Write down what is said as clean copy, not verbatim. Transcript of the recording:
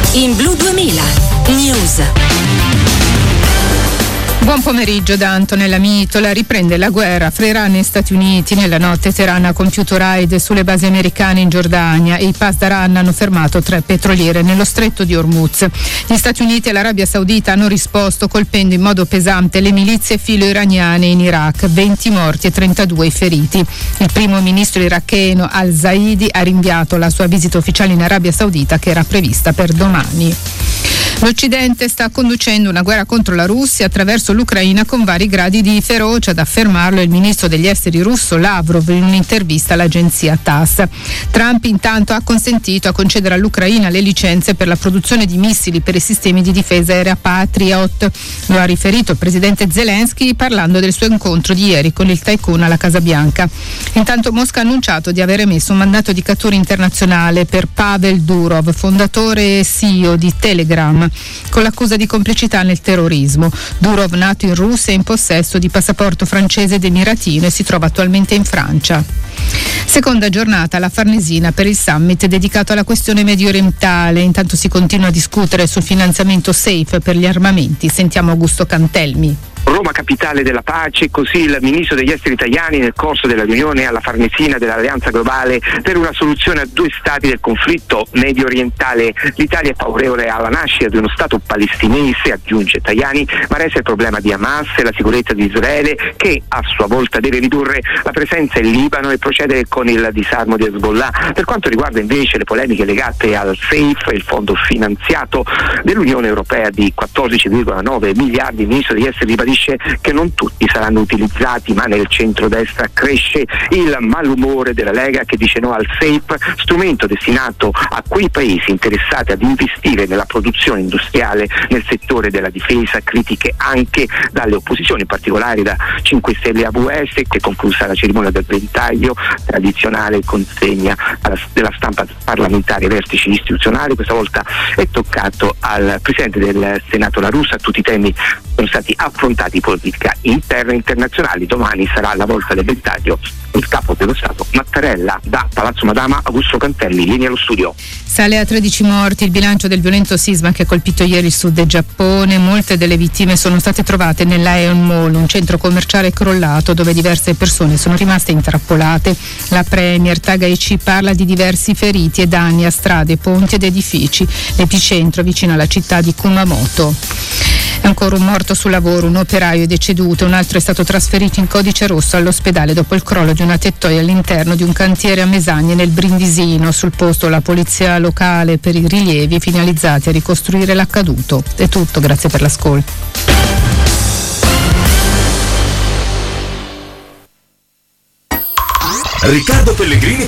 In Blu 2000 News. Buon pomeriggio da Antonella Mitola. Riprende la guerra fra Iran e Stati Uniti. Nella notte Teheran ha compiuto raid sulle basi americane in Giordania e i Pasdaran hanno fermato 3 petroliere nello stretto di Hormuz. Gli Stati Uniti e l'Arabia Saudita hanno risposto colpendo in modo pesante le milizie filo-iraniane in Iraq, 20 morti e 32 i feriti. Il primo ministro iracheno al-Zaidi ha rinviato la sua visita ufficiale in Arabia Saudita che era prevista per domani. L'Occidente sta conducendo una guerra contro la Russia attraverso l'Ucraina con vari gradi di ferocia, ad affermarlo il ministro degli esteri russo Lavrov in un'intervista all'agenzia TASS. Trump intanto ha consentito a concedere all'Ucraina le licenze per la produzione di missili per i sistemi di difesa aerea Patriot. Lo ha riferito il presidente Zelensky parlando del suo incontro di ieri con il tycoon alla Casa Bianca. Intanto Mosca ha annunciato di aver emesso un mandato di cattura internazionale per Pavel Durov, fondatore e CEO di Telegram, con l'accusa di complicità nel terrorismo. Durov, nato in Russia, è in possesso di passaporto francese ed emiratino e si trova attualmente in Francia. Seconda giornata alla Farnesina per il summit dedicato alla questione medio orientale. Intanto si continua a discutere sul finanziamento SAFE per gli armamenti. Sentiamo Augusto Cantelmi. Roma capitale della pace, così il ministro degli esteri italiani nel corso della riunione alla Farnesina dell'Alleanza Globale per una soluzione a 2 stati del conflitto medio orientale. L'Italia è favorevole alla nascita di uno stato palestinese, aggiunge Tajani, ma resta il problema di Hamas e la sicurezza di Israele, che a sua volta deve ridurre la presenza in Libano e procedere con il disarmo di Hezbollah. Per quanto riguarda invece le polemiche legate al SAFE, il fondo finanziato dell'Unione Europea di 14,9 miliardi, il ministro degli esteri ribadisce che non tutti saranno utilizzati, ma nel centrodestra cresce il malumore della Lega, che dice no al SAFE, strumento destinato a quei paesi interessati ad investire nella produzione industriale nel settore della difesa. Critiche anche dalle opposizioni, in particolare da 5 Stelle e AVS, che è conclusa la cerimonia del ventaglio, tradizionale consegna della stampa parlamentare ai vertici istituzionali. Questa volta è toccato al Presidente del Senato La Russa. Tutti i temi sono stati affrontati di politica interna e internazionali. Domani sarà la volta del ventaglio il capo dello Stato Mattarella. Da Palazzo Madama, Augusto Cantelli, linea allo studio. Sale a 13 morti il bilancio del violento sisma che ha colpito ieri il sud del Giappone. Molte delle vittime sono state trovate nell'Aeon Mall, un centro commerciale crollato dove diverse persone sono rimaste intrappolate. La premier Takaichi parla di diversi feriti e danni a strade, ponti ed edifici. L'epicentro vicino alla città di Kumamoto. Ancora un morto sul lavoro, un operaio è deceduto, un altro è stato trasferito in codice rosso all'ospedale dopo il crollo di una tettoia all'interno di un cantiere a Mesagne nel Brindisino. Sul posto la polizia locale per i rilievi finalizzati a ricostruire l'accaduto. È tutto, grazie per l'ascolto. Riccardo Pellegrini